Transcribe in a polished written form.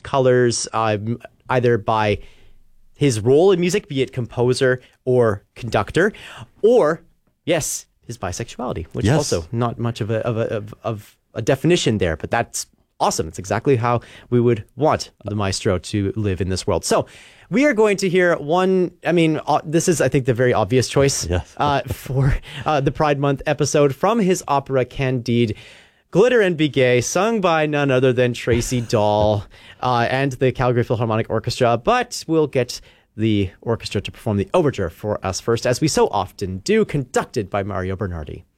colors, either by his role in music, be it composer or conductor, or, yes, his bisexuality, which is also not much of a definition there, but that's awesome. It's exactly how we would want the maestro to live in this world. So we are going to hear this is, I think, the very obvious choice for the Pride Month episode from his opera Candide, Glitter and Be Gay, sung by none other than Tracy Dahl and the Calgary Philharmonic Orchestra. But we'll get the orchestra to perform the overture for us first, as we so often do, conducted by Mario Bernardi.